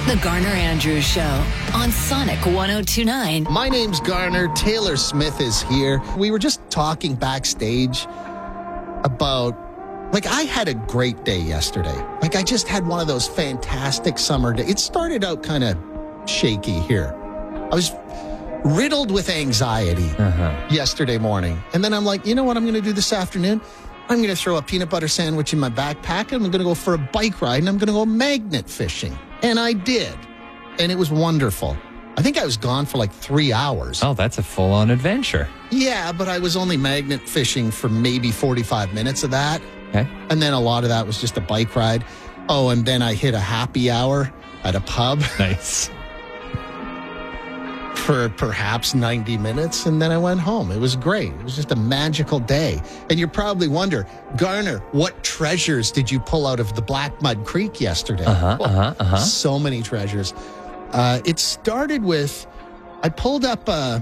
The Garner Andrews Show on Sonic 102.9. My name's Garner. Taylor Smith is here. We were just talking backstage about, I had a great day yesterday. I just had one of those fantastic summer days. It started out kind of shaky here. I was riddled with anxiety yesterday morning. And then I'm like, you know what I'm going to do this afternoon? I'm going to throw a peanut butter sandwich in my backpack, and I'm going to go for a bike ride, and I'm going to go magnet fishing. And I did. And it was wonderful. I think I was gone for 3 hours. Oh, that's a full-on adventure. Yeah, but I was only magnet fishing for maybe 45 minutes of that. Okay. And then a lot of that was just a bike ride. Oh, and then I hit a happy hour at a pub. Nice. For perhaps 90 minutes, and then I went home. It was great. It was just a magical day. And you probably wonder, Garner, what treasures did you pull out of the Black Mud Creek yesterday? So many treasures. It started with, I pulled up a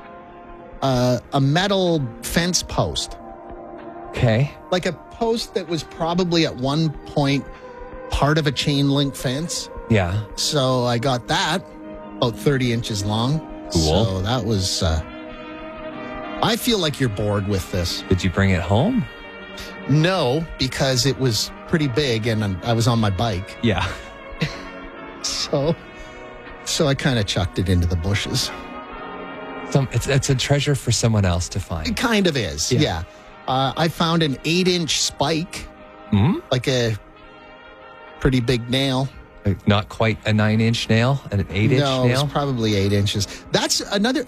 metal fence post. Okay. Like a post that was probably at one point part of a chain link fence. Yeah. So I got that, about 30 inches long. Cool. So that was, I feel like you're bored with this. Did you bring it home? No, because it was pretty big and I was on my bike. Yeah. So I kind of chucked it into the bushes. It's a treasure for someone else to find. It kind of is, yeah. I found an 8-inch spike, like a pretty big nail. Not quite a 9-inch nail, an 8-inch nail? No, it's probably 8 inches. That's another,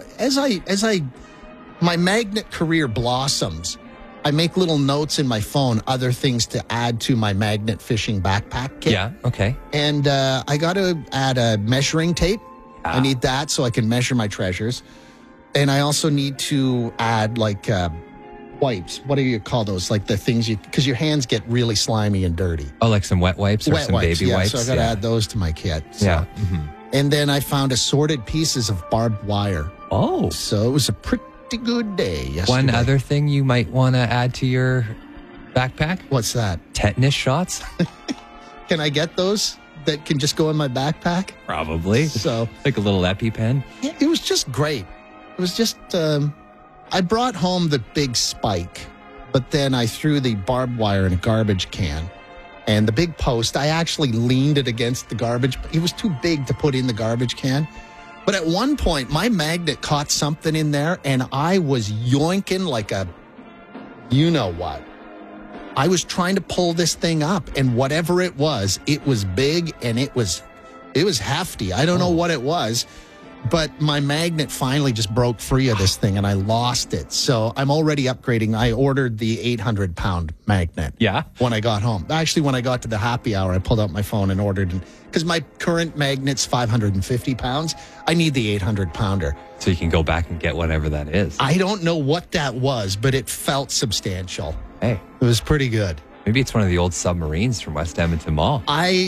my magnet career blossoms, I make little notes in my phone, other things to add to my magnet fishing backpack kit. Yeah, okay. And I got to add a measuring tape. I need that so I can measure my treasures. And I also need to add wipes. What do you call those? Like the things because your hands get really slimy and dirty. Oh, like some wet wipes or some baby wipes? So I got to add those to my kit. So. Yeah. And then I found assorted pieces of barbed wire. Oh. So it was a pretty good day yesterday. One other thing you might want to add to your backpack? What's that? Tetanus shots? Can I get those that can just go in my backpack? Probably. So like a little EpiPen? Yeah, it was just great. It was just... I brought home the big spike, but then I threw the barbed wire in a garbage can. And the big post, I actually leaned it against the garbage. It was too big to put in the garbage can. But at one point, my magnet caught something in there, and I was yoinking like a you-know-what. I was trying to pull this thing up, and whatever it was big, and it was hefty. I don't know what it was. But my magnet finally just broke free of this thing, and I lost it. So I'm already upgrading. I ordered the 800-pound magnet. Yeah. When I got home. Actually, when I got to the happy hour, I pulled out my phone and ordered. Because my current magnet's 550 pounds. I need the 800-pounder. So you can go back and get whatever that is. I don't know what that was, but it felt substantial. Hey. It was pretty good. Maybe it's one of the old submarines from West Edmonton Mall.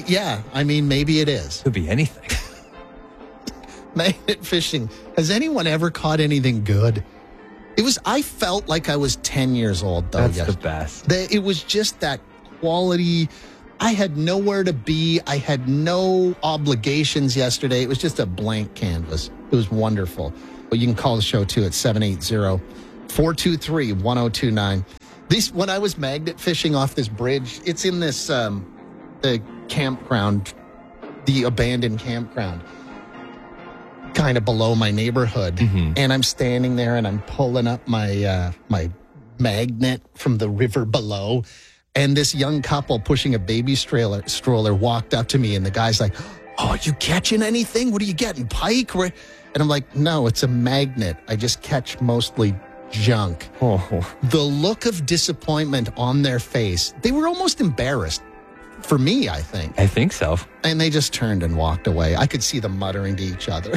Maybe it is. Could be anything. Magnet fishing. Has anyone ever caught anything good? I felt like I was 10 years old, though. That's the best. It was just that quality. I had nowhere to be. I had no obligations yesterday. It was just a blank canvas. It was wonderful. Well, you can call the show, too, at 780-423-1029. When I was magnet fishing off this bridge, it's in this, the campground, the abandoned campground, kind of below my neighborhood. And I'm standing there and I'm pulling up my my magnet from the river below, and this young couple pushing a baby stroller walked up to me, and the guy's like, "Oh, are you catching anything? What are you getting, pike?" And I'm like, "No, it's a magnet. I just catch mostly junk." The look of disappointment on their face, they were almost embarrassed. For me, I think. I think so. And they just turned and walked away. I could see them muttering to each other.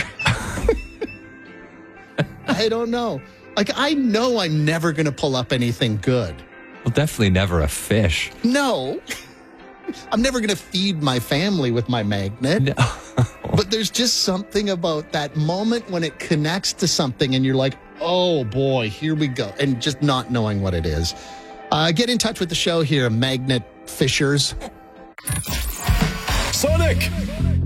I don't know. I know I'm never going to pull up anything good. Well, definitely never a fish. No. I'm never going to feed my family with my magnet. No. But there's just something about that moment when it connects to something and you're like, oh boy, here we go. And just not knowing what it is. Get in touch with the show here, Magnet Fishers. Sonic